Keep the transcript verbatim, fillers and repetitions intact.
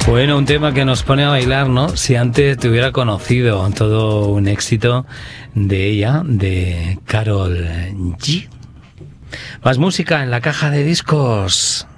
Bueno, un tema que nos pone a bailar, ¿no? Si antes te hubiera conocido, todo un éxito de ella, de Karol G. Más música en la caja de discos.